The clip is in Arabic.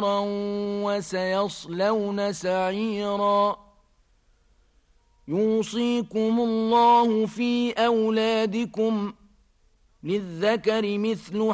نارا وسيصلون سعيرا يوصيكم الله في أولادكم للذكر مثل